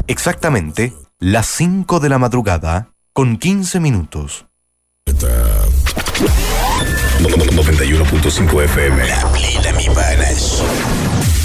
Exactamente las 5 de la madrugada con 15 minutos. 91.5 FM. La plena, mi panas.